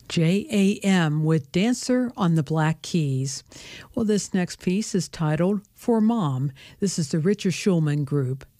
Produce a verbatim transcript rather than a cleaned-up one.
J A M with Dancer on the Black Keys. Well, this next piece is titled For Mom. This is the Richard Schulman Group.